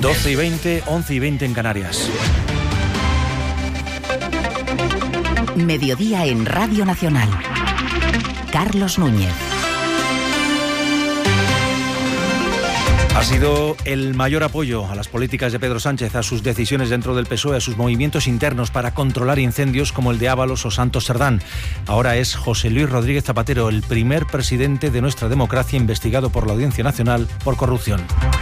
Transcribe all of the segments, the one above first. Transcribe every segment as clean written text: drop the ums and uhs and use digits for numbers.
12:20, 11:20 en Canarias. Mediodía en Radio Nacional. Carlos Núñez. Ha sido el mayor apoyo a las políticas de Pedro Sánchez, a sus decisiones dentro del PSOE, a sus movimientos internos para controlar incendios como el de Ábalos o Santos Serdán. Ahora es José Luis Rodríguez Zapatero, el primer presidente de nuestra democracia investigado por la Audiencia Nacional por corrupción.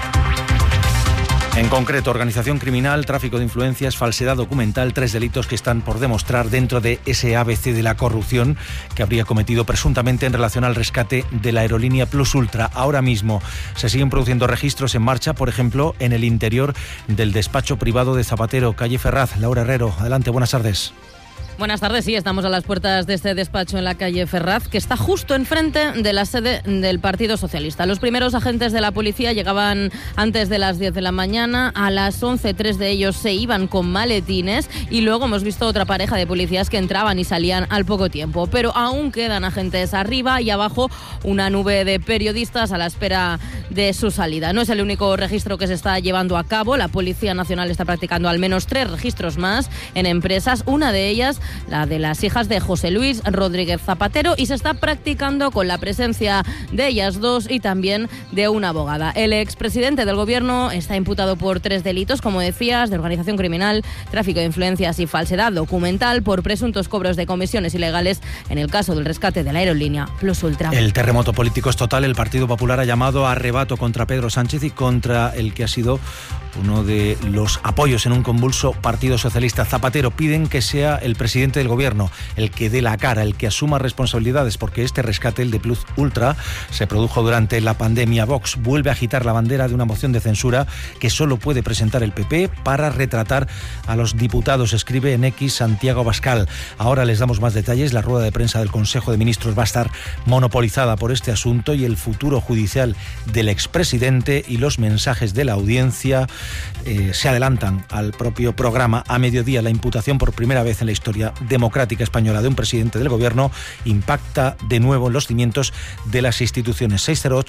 En concreto, organización criminal, tráfico de influencias, falsedad documental, 3 delitos que están por demostrar dentro de ese ABC de la corrupción que habría cometido presuntamente en relación al rescate de la aerolínea Plus Ultra. Ahora mismo se siguen produciendo registros en marcha, por ejemplo, en el interior del despacho privado de Zapatero, calle Ferraz. Laura Herrero, adelante, buenas tardes. Buenas tardes, sí, estamos a las puertas de este despacho en la calle Ferraz, que está justo enfrente de la sede del Partido Socialista. Los primeros agentes de la policía llegaban antes de las 10 de la mañana, a las 11, 3 de ellos se iban con maletines y luego hemos visto otra pareja de policías que entraban y salían al poco tiempo. Pero aún quedan agentes arriba y abajo una nube de periodistas a la espera de su salida. No es el único registro que se está llevando a cabo. La Policía Nacional está practicando al menos 3 registros más en empresas, una de ellas la de las hijas de José Luis Rodríguez Zapatero, y se está practicando con la presencia de ellas dos y también de una abogada. El expresidente del gobierno está imputado por 3 delitos, como decías, de organización criminal, tráfico de influencias y falsedad documental por presuntos cobros de comisiones ilegales en el caso del rescate de la aerolínea Plus Ultra. El terremoto político es total. El Partido Popular ha llamado a arrebato contra Pedro Sánchez y contra el que ha sido uno de los apoyos en un convulso Partido Socialista. Zapatero piden que sea el presidente del gobierno el que dé la cara, el que asuma responsabilidades, porque este rescate, el de Plus Ultra, se produjo durante la pandemia. Vox vuelve a agitar la bandera de una moción de censura que solo puede presentar el PP para retratar a los diputados, escribe en X Santiago Abascal. Ahora les damos más detalles. La rueda de prensa del Consejo de Ministros va a estar monopolizada por este asunto y el futuro judicial del expresidente y los mensajes de la audiencia se adelantan al propio programa. A mediodía, la imputación por primera vez en la historia democrática española de un presidente del gobierno impacta de nuevo en los cimientos de las instituciones.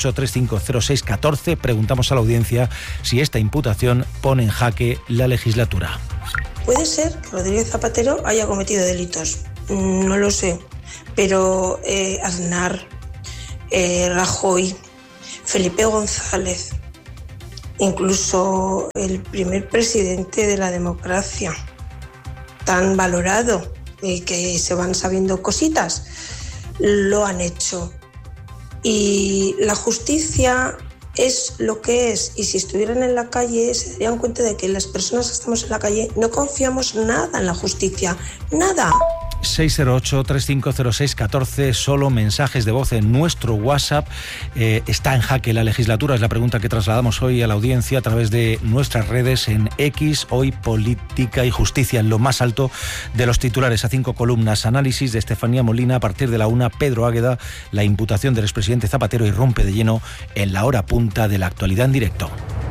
608-3506-14. Preguntamos a la audiencia si esta imputación pone en jaque la legislatura. Puede ser que Rodríguez Zapatero haya cometido delitos, no lo sé, pero Aznar, Rajoy, Felipe González, incluso el primer presidente de la democracia, tan valorado y que se van sabiendo cositas, lo han hecho. Y la justicia es lo que es, y si estuvieran en la calle se darían cuenta de que las personas que estamos en la calle no confiamos nada en la justicia, nada. 608-3506-14, solo mensajes de voz en nuestro WhatsApp. ¿Está en jaque la legislatura? Es la pregunta que trasladamos hoy a la audiencia a través de nuestras redes en X, Hoy Política y Justicia, en lo más alto de los titulares, a 5 columnas. Análisis de Estefanía Molina. A partir de la 1, Pedro Águeda. La imputación del expresidente Zapatero irrumpe de lleno en la hora punta de la actualidad en directo.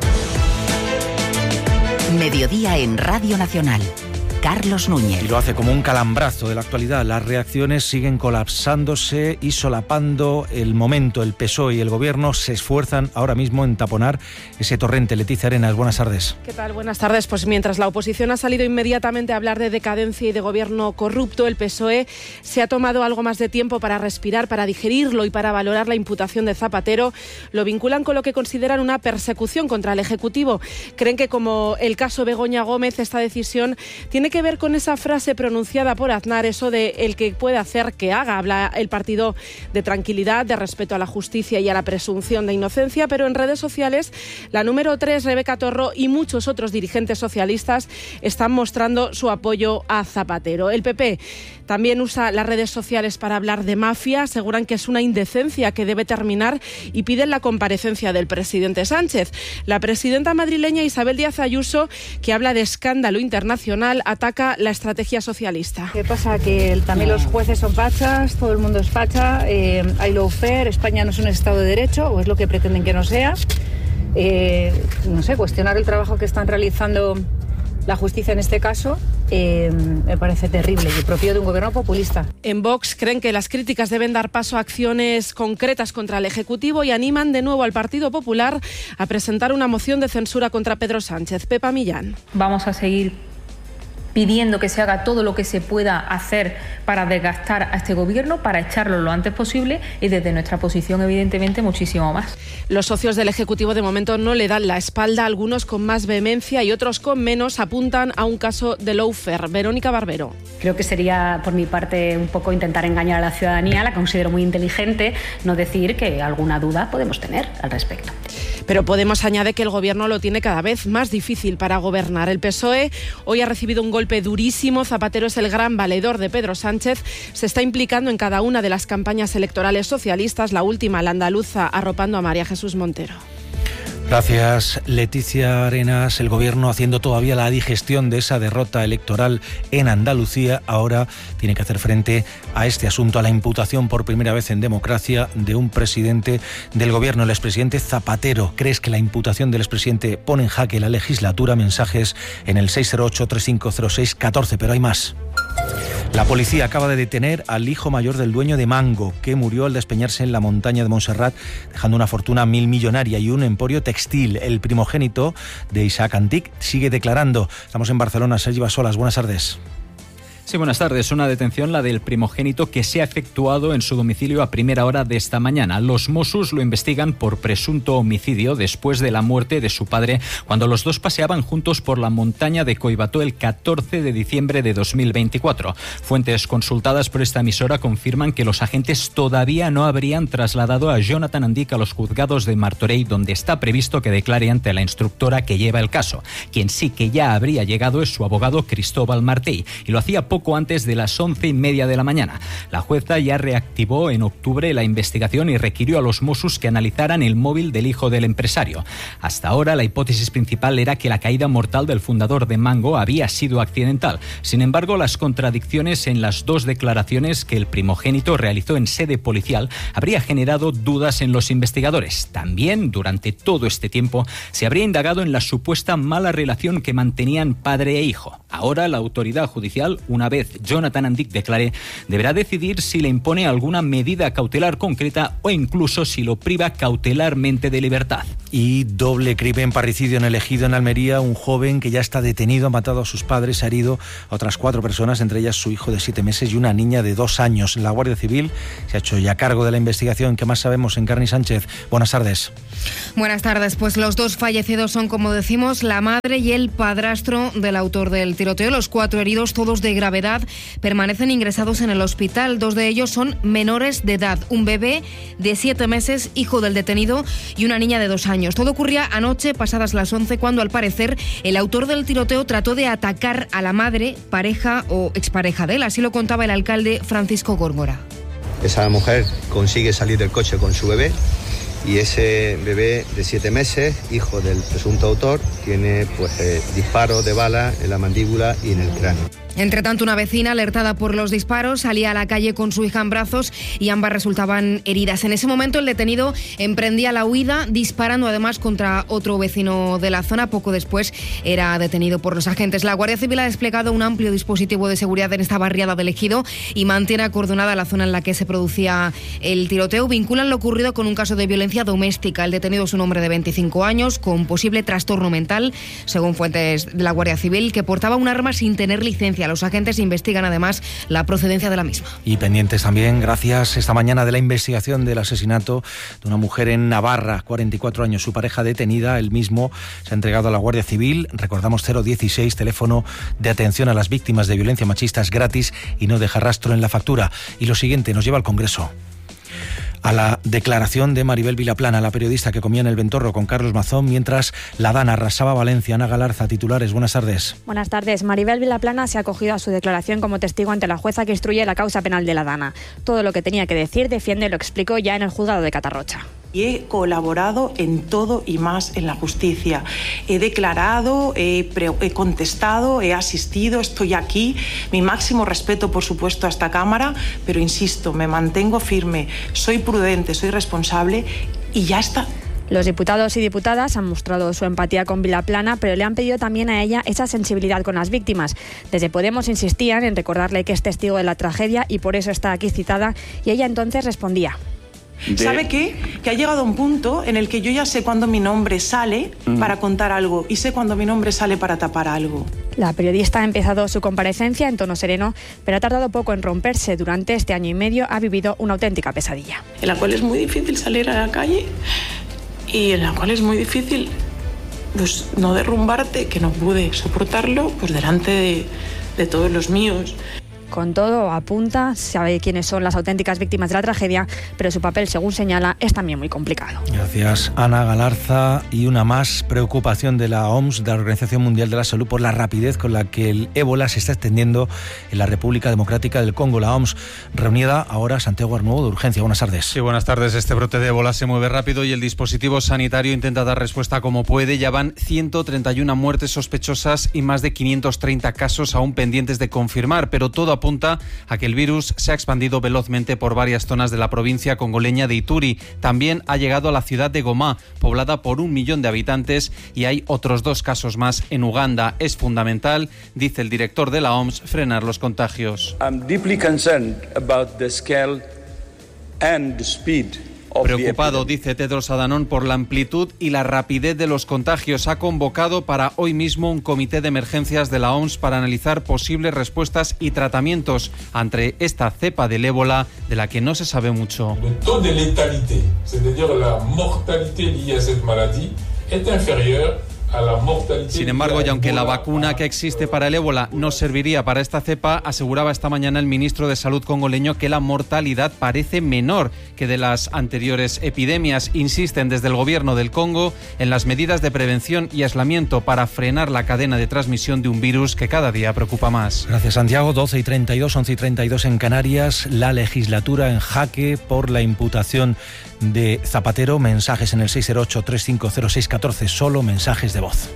Mediodía en Radio Nacional. Carlos Núñez. Y lo hace como un calambrazo de la actualidad. Las reacciones siguen colapsándose y solapando el momento. El PSOE y el Gobierno se esfuerzan ahora mismo en taponar ese torrente. Leticia Arenas, buenas tardes. ¿Qué tal? Buenas tardes. Pues mientras la oposición ha salido inmediatamente a hablar de decadencia y de gobierno corrupto, el PSOE se ha tomado algo más de tiempo para respirar, para digerirlo y para valorar la imputación de Zapatero. Lo vinculan con lo que consideran una persecución contra el Ejecutivo. Creen que, como el caso Begoña Gómez, esta decisión tiene que ver con esa frase pronunciada por Aznar, eso de el que puede hacer que haga. Habla el partido de tranquilidad, de respeto a la justicia y a la presunción de inocencia, pero en redes sociales la número 3, Rebeca Torro, y muchos otros dirigentes socialistas están mostrando su apoyo a Zapatero. El PP también usa las redes sociales para hablar de mafia, aseguran que es una indecencia que debe terminar y piden la comparecencia del presidente Sánchez. La presidenta madrileña Isabel Díaz Ayuso, que habla de escándalo internacional, ataca la estrategia socialista. ¿Qué pasa? Que también los jueces son fachas, todo el mundo es facha, hay lawfare, España no es un Estado de Derecho, o es lo que pretenden que no sea. No sé, cuestionar el trabajo que están realizando la justicia en este caso me parece terrible y propio de un gobierno populista. En Vox creen que las críticas deben dar paso a acciones concretas contra el Ejecutivo y animan de nuevo al Partido Popular a presentar una moción de censura contra Pedro Sánchez. Pepa Millán. Vamos a seguir pidiendo que se haga todo lo que se pueda hacer para desgastar a este gobierno, para echarlo lo antes posible y desde nuestra posición, evidentemente, muchísimo más. Los socios del Ejecutivo de momento no le dan la espalda, algunos con más vehemencia y otros con menos apuntan a un caso de lawfare. Verónica Barbero. Creo que sería, por mi parte, un poco intentar engañar a la ciudadanía, la considero muy inteligente, no decir que alguna duda podemos tener al respecto. Pero Podemos añade que el gobierno lo tiene cada vez más difícil para gobernar. El PSOE hoy ha recibido un golpe durísimo. Zapatero es el gran valedor de Pedro Sánchez. Se está implicando en cada una de las campañas electorales socialistas, la última, la andaluza, arropando a María Jesús Montero. Gracias, Leticia Arenas. El gobierno, haciendo todavía la digestión de esa derrota electoral en Andalucía, ahora tiene que hacer frente a este asunto, a la imputación por primera vez en democracia de un presidente del gobierno, el expresidente Zapatero. ¿Crees que la imputación del expresidente pone en jaque la legislatura? Mensajes en el 608-3506-14, pero hay más. La policía acaba de detener al hijo mayor del dueño de Mango, que murió al despeñarse en la montaña de Montserrat, dejando una fortuna millonaria y un emporio textil. El primogénito de Isaac Antic sigue declarando. Estamos en Barcelona. Sergi Basolas, buenas tardes. Sí, buenas tardes. Una detención, la del primogénito, que se ha efectuado en su domicilio a primera hora de esta mañana. Los Mossos lo investigan por presunto homicidio después de la muerte de su padre, cuando los dos paseaban juntos por la montaña de Collbató el 14 de diciembre de 2024. Fuentes consultadas por esta emisora confirman que los agentes todavía no habrían trasladado a Jonathan Antic a los juzgados de Martorell, donde está previsto que declare ante la instructora que lleva el caso. Quien sí que ya habría llegado es su abogado Cristóbal Martell, y lo hacía poco antes de las 11:30 de la mañana. La jueza ya reactivó en octubre la investigación y requirió a los Mossos que analizaran el móvil del hijo del empresario. Hasta ahora, la hipótesis principal era que la caída mortal del fundador de Mango había sido accidental. Sin embargo, las contradicciones en las dos declaraciones que el primogénito realizó en sede policial habría generado dudas en los investigadores. También, durante todo este tiempo, se habría indagado en la supuesta mala relación que mantenían padre e hijo. Ahora, la autoridad judicial, una vez Jonathan Antic declare, deberá decidir si le impone alguna medida cautelar concreta o incluso si lo priva cautelarmente de libertad. Y doble crimen, parricidio en el Ejido, en Almería. Un joven que ya está detenido ha matado a sus padres, ha herido a otras 4 personas, entre ellas su hijo de 7 meses y una niña de 2 años. La Guardia Civil se ha hecho ya cargo de la investigación. ¿Qué más sabemos? Encarni Sánchez, buenas tardes. Buenas tardes. Pues los 2 fallecidos son, como decimos, la madre y el padrastro del autor del tiroteo. Los 4 heridos, todos de gravedad, permanecen ingresados en el hospital. 2 de ellos son menores de edad. Un bebé de 7 meses, hijo del detenido, y una niña de 2 años. Todo ocurría anoche, pasadas las 11, cuando al parecer el autor del tiroteo trató de atacar a la madre, pareja o expareja de él. Así lo contaba el alcalde Francisco Góngora. Esa mujer consigue salir del coche con su bebé y ese bebé de 7 meses, hijo del presunto autor, tiene disparos de bala en la mandíbula y en el cráneo. Entre tanto, una vecina, alertada por los disparos, salía a la calle con su hija en brazos y ambas resultaban heridas. En ese momento, el detenido emprendía la huida, disparando además contra otro vecino de la zona. Poco después era detenido por los agentes. La Guardia Civil ha desplegado un amplio dispositivo de seguridad en esta barriada del Ejido y mantiene acordonada la zona en la que se producía el tiroteo. Vinculan lo ocurrido con un caso de violencia doméstica. El detenido es un hombre de 25 años con posible trastorno mental, según fuentes de la Guardia Civil, que portaba un arma sin tener licencia. Los agentes investigan además la procedencia de la misma. Y pendientes también, gracias, esta mañana, de la investigación del asesinato de una mujer en Navarra, 44 años, su pareja detenida. Él mismo se ha entregado a la Guardia Civil. Recordamos 016, teléfono de atención a las víctimas de violencia machista, es gratis y no deja rastro en la factura. Y lo siguiente nos lleva al Congreso. A la declaración de Maribel Vilaplana, la periodista que comía en el Ventorro con Carlos Mazón mientras la Dana arrasaba Valencia. Ana Galarza, titulares, buenas tardes. Buenas tardes. Maribel Vilaplana se ha acogido a su declaración como testigo ante la jueza que instruye la causa penal de la Dana. Todo lo que tenía que decir, defiende, lo explicó ya en el juzgado de Catarrocha. Y he colaborado en todo y más en la justicia. He declarado, he contestado, he asistido, estoy aquí. Mi máximo respeto, por supuesto, a esta Cámara, pero insisto, me mantengo firme, soy prudente, soy responsable y ya está. Los diputados y diputadas han mostrado su empatía con Vilaplana, pero le han pedido también a ella esa sensibilidad con las víctimas. Desde Podemos insistían en recordarle que es testigo de la tragedia y por eso está aquí citada, y ella entonces respondía. ¿Sabe qué? Que ha llegado a un punto en el que yo ya sé cuándo mi nombre sale para contar algo y sé cuándo mi nombre sale para tapar algo. La periodista ha empezado su comparecencia en tono sereno, pero ha tardado poco en romperse. Durante este año y medio ha vivido una auténtica pesadilla. En la cual es muy difícil salir a la calle y en la cual es muy difícil pues no derrumbarte, que no pude soportarlo pues delante de todos los míos. Con todo, apunta, sabe quiénes son las auténticas víctimas de la tragedia, pero su papel, según señala, es también muy complicado. Gracias, Ana Galarza. Y una más preocupación de la OMS, de la Organización Mundial de la Salud, por la rapidez con la que el ébola se está extendiendo en la República Democrática del Congo. La OMS reunida ahora, Santiago Arnudo, de urgencia. Buenas tardes. Sí, buenas tardes. Este brote de ébola se mueve rápido y el dispositivo sanitario intenta dar respuesta como puede. Ya van 131 muertes sospechosas y más de 530 casos aún pendientes de confirmar, pero todo apunta a que el virus se ha expandido velozmente por varias zonas de la provincia congoleña de Ituri. También ha llegado a la ciudad de Goma, poblada por 1 millón de habitantes, y hay otros 2 casos más en Uganda. Es fundamental, dice el director de la OMS, frenar los contagios. I'm deeply concerned about the scale and the speed. Preocupado, dice Tedros Adhanom, por la amplitud y la rapidez de los contagios. Ha convocado para hoy mismo un comité de emergencias de la OMS para analizar posibles respuestas y tratamientos ante esta cepa del ébola de la que no se sabe mucho. El taux de letalidad, es decir, la mortalidad liée a esta maladie, es inferior a la mortalidad. Sin embargo, y aunque la vacuna que existe para el ébola no serviría para esta cepa, aseguraba esta mañana el ministro de Salud congoleño que la mortalidad parece menor que de las anteriores epidemias. Insisten desde el gobierno del Congo en las medidas de prevención y aislamiento para frenar la cadena de transmisión de un virus que cada día preocupa más. Gracias, Santiago. 12:32, 11:32 en Canarias. La legislatura en jaque por la imputación de Zapatero. Mensajes en el 608-350614, solo mensajes de voz.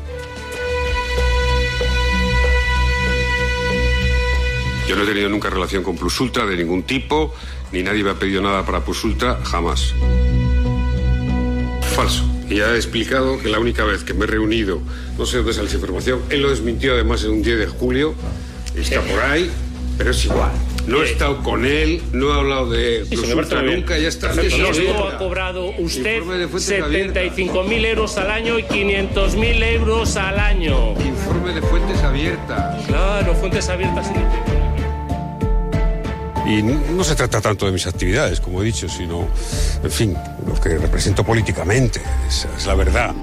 Yo no he tenido nunca relación con Plus Ultra de ningún tipo, ni nadie me ha pedido nada para Plus Ultra, jamás. Falso. Y ya he explicado que la única vez que me he reunido, no sé dónde sale esa información, él lo desmintió además en un 10 de julio, está por ahí, pero es igual. No he estado con él, no he hablado de Plus Ultra nunca, ya está. Y esto ha cobrado usted 75.000 euros al año y 500.000 euros al año. Informe de fuentes abiertas. Claro, fuentes abiertas. Y no se trata tanto de mis actividades, como he dicho, sino, en fin, lo que represento políticamente. Esa es la verdad.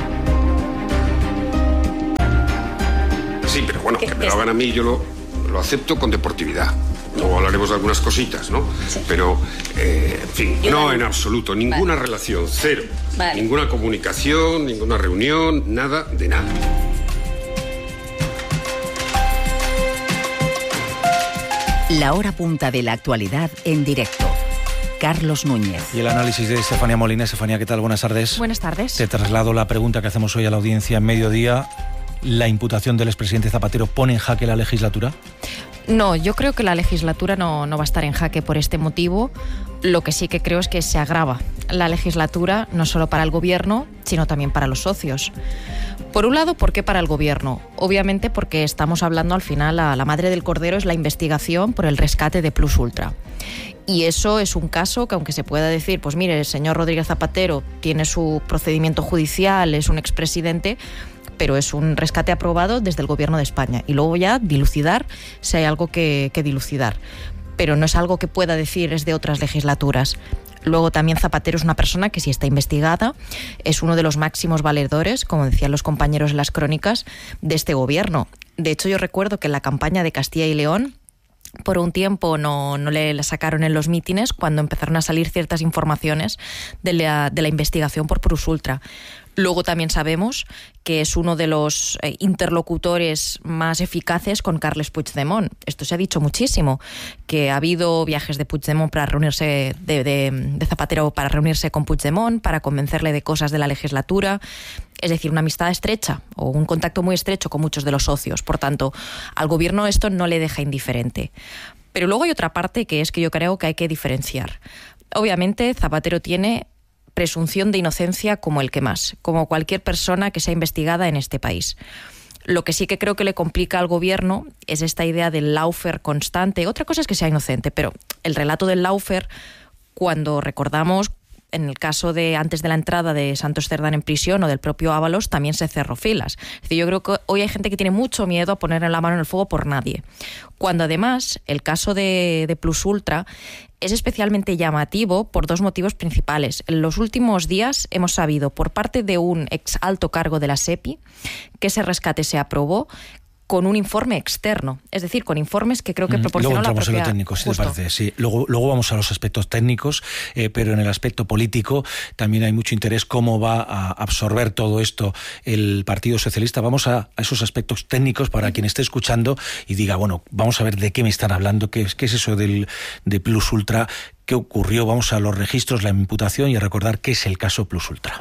Sí, pero bueno, que me lo hagan a mí, yo lo acepto con deportividad. Luego hablaremos de algunas cositas, ¿no? Sí. Pero, en fin, no en absoluto, ninguna relación, cero. Vale. Ninguna comunicación, ninguna reunión, nada de nada. La hora punta de la actualidad en directo. Carlos Núñez. Y el análisis de Estefanía Molina. Estefanía, ¿qué tal? Buenas tardes. Buenas tardes. Te traslado la pregunta que hacemos hoy a la audiencia en mediodía. ¿La imputación del expresidente Zapatero pone en jaque la legislatura? No, yo creo que la legislatura no va a estar en jaque por este motivo. Lo que sí que creo es que se agrava la legislatura, no solo para el gobierno, sino también para los socios. Por un lado, ¿por qué para el gobierno? Obviamente porque estamos hablando al final, la madre del cordero es la investigación por el rescate de Plus Ultra. Y eso es un caso que, aunque se pueda decir, pues mire, el señor Rodríguez Zapatero tiene su procedimiento judicial, es un expresidente, pero es un rescate aprobado desde el Gobierno de España. Y luego ya dilucidar si hay algo que dilucidar. Pero no es algo que pueda decir es de otras legislaturas. Luego también Zapatero es una persona que, si está investigada, es uno de los máximos valedores, como decían los compañeros en las crónicas, de este gobierno. De hecho, yo recuerdo que en la campaña de Castilla y León, por un tiempo no le sacaron en los mítines cuando empezaron a salir ciertas informaciones de la investigación por Plus Ultra. Luego también sabemos que es uno de los interlocutores más eficaces con Carles Puigdemont. Esto se ha dicho muchísimo, que ha habido viajes de Puigdemont para reunirse, de Zapatero para reunirse con Puigdemont, para convencerle de cosas de la legislatura. Es decir, una amistad estrecha o un contacto muy estrecho con muchos de los socios. Por tanto, al gobierno esto no le deja indiferente. Pero luego hay otra parte que es que yo creo que hay que diferenciar. Obviamente, Zapatero tiene presunción de inocencia como el que más, como cualquier persona que sea investigada en este país. Lo que sí que creo que le complica al gobierno es esta idea del lawfare constante. Otra cosa es que sea inocente, pero el relato del lawfare, cuando recordamos en el caso de antes de la entrada de Santos Cerdán en prisión o del propio Ábalos, también se cerró filas. Es decir, yo creo que hoy hay gente que tiene mucho miedo a poner la mano en el fuego por nadie. Cuando además el caso de Plus Ultra es especialmente llamativo por dos motivos principales. En los últimos días hemos sabido por parte de un ex alto cargo de la SEPI que ese rescate se aprobó con un informe externo, es decir, con informes que creo que proporcionó la propia... Luego entramos en lo técnico, si te parece. Sí. Luego vamos a los aspectos técnicos, pero en el aspecto político también hay mucho interés cómo va a absorber todo esto el Partido Socialista. Vamos a esos aspectos técnicos para quien esté escuchando y diga, bueno, vamos a ver de qué me están hablando, qué es eso de Plus Ultra, qué ocurrió, vamos a los registros, la imputación y a recordar qué es el caso Plus Ultra.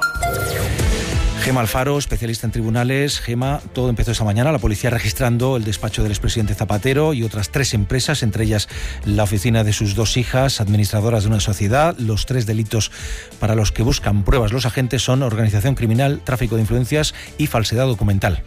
Gema Alfaro, especialista en tribunales. Gema, todo empezó esta mañana, la policía registrando el despacho del expresidente Zapatero y otras 3 empresas, entre ellas la oficina de sus 2 hijas, administradoras de una sociedad. Los 3 delitos para los que buscan pruebas los agentes son organización criminal, tráfico de influencias y falsedad documental.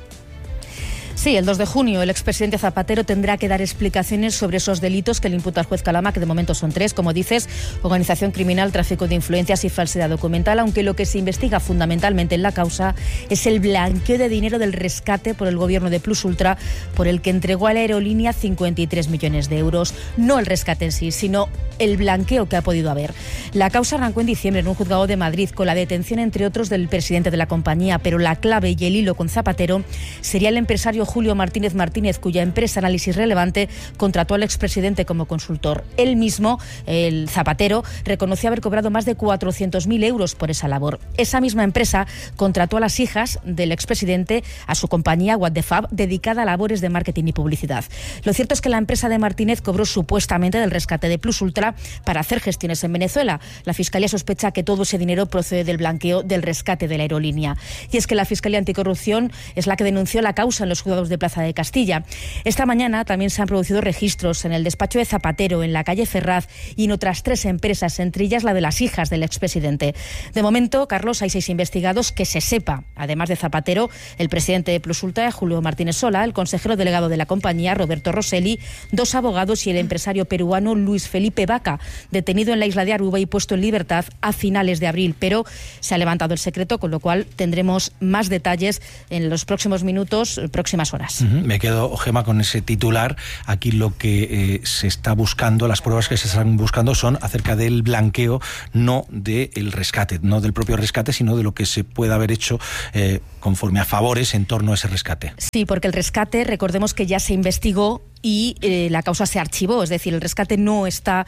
Sí, el 2 de junio el expresidente Zapatero tendrá que dar explicaciones sobre esos delitos que le imputa el juez Calama, que de momento son 3, como dices, organización criminal, tráfico de influencias y falsedad documental, aunque lo que se investiga fundamentalmente en la causa es el blanqueo de dinero del rescate por el gobierno de Plus Ultra, por el que entregó a la aerolínea 53 millones de euros. No el rescate en sí, sino el blanqueo que ha podido haber. La causa arrancó en diciembre en un juzgado de Madrid con la detención, entre otros, del presidente de la compañía, pero la clave y el hilo con Zapatero sería el empresario Julio Martínez Martínez, cuya empresa Análisis Relevante contrató al expresidente como consultor. Él mismo, el Zapatero, reconoció haber cobrado más de 400.000 euros por esa labor. Esa misma empresa contrató a las hijas del expresidente a su compañía What the Fab, dedicada a labores de marketing y publicidad. Lo cierto es que la empresa de Martínez cobró supuestamente del rescate de Plus Ultra para hacer gestiones en Venezuela. La Fiscalía sospecha que todo ese dinero procede del blanqueo del rescate de la aerolínea. Y es que la Fiscalía Anticorrupción es la que denunció la causa en los juzgados de Plaza de Castilla. Esta mañana también se han producido registros en el despacho de Zapatero, en la calle Ferraz y en otras 3 empresas, entre ellas la de las hijas del expresidente. De momento, Carlos, hay 6 investigados que se sepa. Además de Zapatero, el presidente de Plus Ultra, Julio Martínez Sola, el consejero delegado de la compañía, Roberto Rosselli, 2 abogados y el empresario peruano Luis Felipe Vaca, detenido en la isla de Aruba y puesto en libertad a finales de abril. Pero se ha levantado el secreto, con lo cual tendremos más detalles en los próximos minutos, próximas horas. Me quedo, Gema, con ese titular. Aquí lo que se está buscando, las pruebas que se están buscando son acerca del blanqueo, no del rescate, no del propio rescate, sino de lo que se pueda haber hecho conforme a favores en torno a ese rescate. Sí, porque el rescate, recordemos que ya se investigó y la causa se archivó, es decir, el rescate no está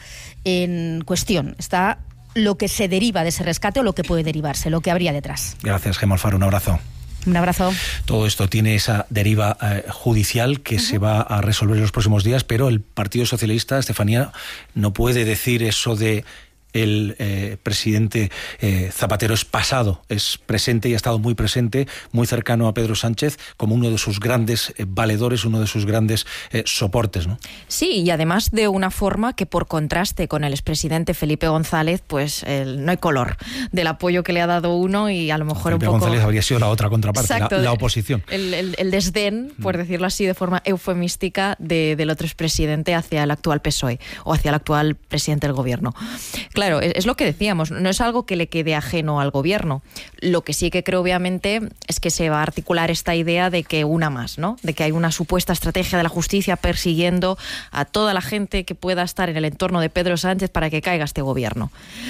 en cuestión, está lo que se deriva de ese rescate o lo que puede derivarse, lo que habría detrás. Gracias, Gema Alfaro, un abrazo. Un abrazo. Todo esto tiene esa deriva judicial que se va a resolver en los próximos días, pero el Partido Socialista, Estefanía, no puede decir eso de el presidente Zapatero es pasado, es presente y ha estado muy presente, muy cercano a Pedro Sánchez, como uno de sus grandes valedores, uno de sus grandes soportes, ¿no? Sí, y además de una forma que, por contraste con el expresidente Felipe González, pues no hay color del apoyo que le ha dado uno y a lo mejor Felipe un poco... González habría sido la otra contraparte, la oposición. El desdén, por decirlo así, de forma eufemística, del otro expresidente hacia el actual PSOE o hacia el actual presidente del gobierno. Claro, es lo que decíamos, no es algo que le quede ajeno al gobierno. Lo que sí que creo, obviamente, es que se va a articular esta idea de que una más, ¿no? De que hay una supuesta estrategia de la justicia persiguiendo a toda la gente que pueda estar en el entorno de Pedro Sánchez para que caiga este gobierno.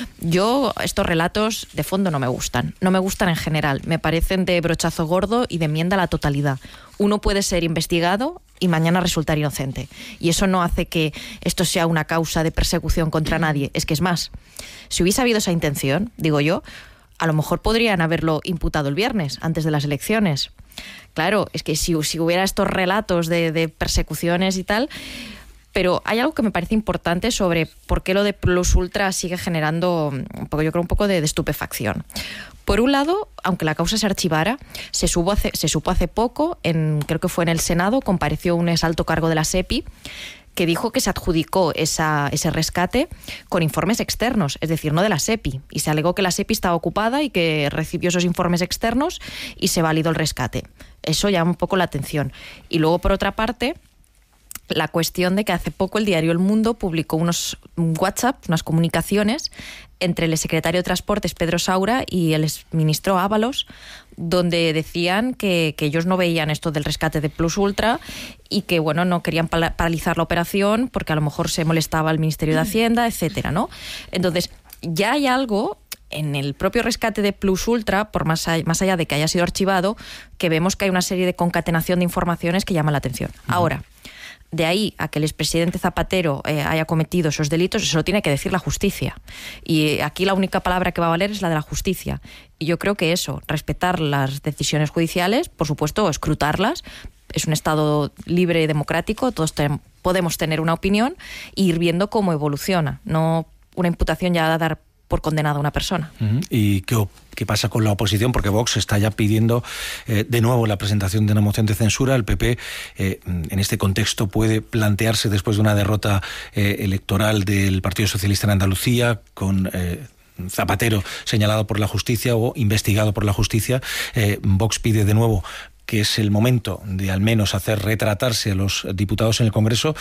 Yo, estos relatos de fondo no me gustan en general, me parecen de brochazo gordo y de enmienda a la totalidad. Uno puede ser investigado y mañana resultar inocente. Y eso no hace que esto sea una causa de persecución contra nadie. Es que es más, si hubiese habido esa intención, digo yo, a lo mejor podrían haberlo imputado el viernes, antes de las elecciones. Claro, es que si hubiera estos relatos de persecuciones y tal... Pero hay algo que me parece importante sobre por qué lo de Plus Ultra sigue generando un poco de estupefacción. Por un lado, aunque la causa se archivara, se supo hace poco, creo que fue en el Senado, compareció un exalto cargo de la SEPI, que dijo que se adjudicó ese rescate con informes externos, es decir, no de la SEPI. Y se alegó que la SEPI estaba ocupada y que recibió esos informes externos y se validó el rescate. Eso llama un poco la atención. Y luego, por otra parte, la cuestión de que hace poco el diario El Mundo publicó unos WhatsApp, unas comunicaciones entre el secretario de Transportes, Pedro Saura, y el exministro Ábalos, donde decían que ellos no veían esto del rescate de Plus Ultra y que, bueno, no querían paralizar la operación porque a lo mejor se molestaba el Ministerio de Hacienda, etcétera, ¿no? Entonces, ya hay algo en el propio rescate de Plus Ultra, por más allá de que haya sido archivado, que vemos que hay una serie de concatenación de informaciones que llaman la atención. Ahora, de ahí a que el expresidente Zapatero haya cometido esos delitos, eso lo tiene que decir la justicia. Y aquí la única palabra que va a valer es la de la justicia. Y yo creo que eso, respetar las decisiones judiciales, por supuesto, escrutarlas. Es un Estado libre y democrático, todos podemos tener una opinión e ir viendo cómo evoluciona. No una imputación ya a dar por condenada a una persona. ¿Y qué pasa con la oposición? Porque Vox está ya pidiendo de nuevo la presentación de una moción de censura. El PP, en este contexto, puede plantearse, después de una derrota electoral del Partido Socialista en Andalucía, con Zapatero señalado por la justicia o investigado por la justicia. Vox pide de nuevo que es el momento de al menos hacer retratarse a los diputados en el Congreso.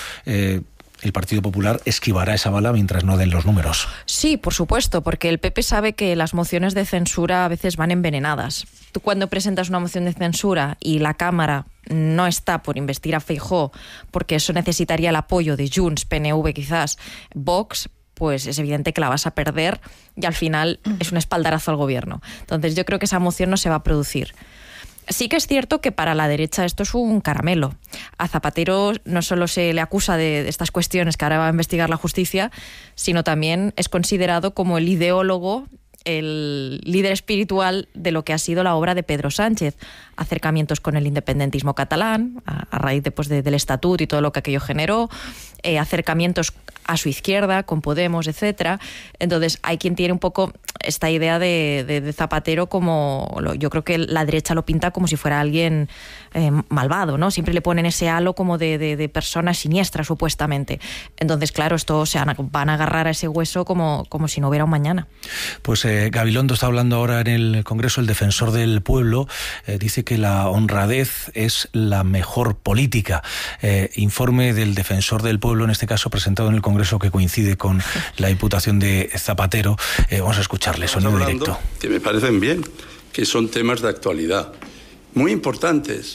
El Partido Popular esquivará esa bala mientras no den los números. Sí, por supuesto, porque el PP sabe que las mociones de censura a veces van envenenadas. Tú cuando presentas una moción de censura y la Cámara no está por investir a Feijóo, porque eso necesitaría el apoyo de Junts, PNV quizás, Vox, pues es evidente que la vas a perder y al final es un espaldarazo al gobierno. Entonces yo creo que esa moción no se va a producir. Sí que es cierto que para la derecha esto es un caramelo. A Zapatero no solo se le acusa de estas cuestiones que ahora va a investigar la justicia, sino también es considerado como el ideólogo, el líder espiritual de lo que ha sido la obra de Pedro Sánchez. Acercamientos con el independentismo catalán, a raíz del estatuto y todo lo que aquello generó, acercamientos a su izquierda, con Podemos, etcétera. Entonces hay quien tiene un poco esta idea de Zapatero como, yo creo que la derecha lo pinta como si fuera alguien malvado, ¿no? Siempre le ponen ese halo como de persona siniestra, supuestamente. Entonces, claro, esto van a agarrar a ese hueso como si no hubiera un mañana. Pues Gabilondo está hablando ahora en el Congreso, el defensor del pueblo, dice que la honradez es la mejor política. Informe del defensor del pueblo, en este caso presentado en el Congreso, que coincide con la imputación de Zapatero. Vamos a escucharle, sonido directo. Que me parecen bien, que son temas de actualidad. Muy importantes.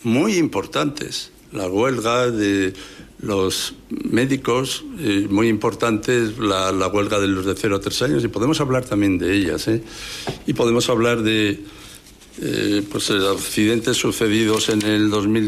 La huelga de los médicos, muy importante la huelga de los de 0 a 3 años, y podemos hablar también de ellas, y podemos hablar de accidentes sucedidos en el 2010.